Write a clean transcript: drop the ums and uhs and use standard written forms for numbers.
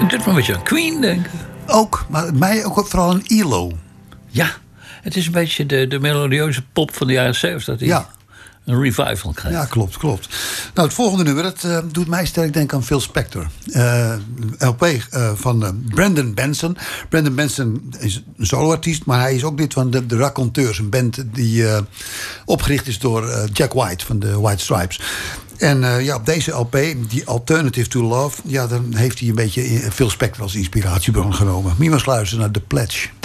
Ik doet me een beetje aan Queen denken. Ook, maar mij ook vooral een ELO. Ja, het is een beetje de melodieuze pop van de jaren 70. Die Ja. een revival krijgt. Ja, klopt. Nou, het volgende nummer, dat doet mij sterk denken aan Phil Spector. LP van Brandon Benson. Brandon Benson is een soloartiest, maar hij is ook lid van de Raconteurs. Een band die opgericht is door Jack White van de White Stripes. En op deze LP, die Alternative to Love, dan heeft hij een beetje Phil Spector als inspiratiebron genomen. Moet je maar eens luisteren naar The Pledge.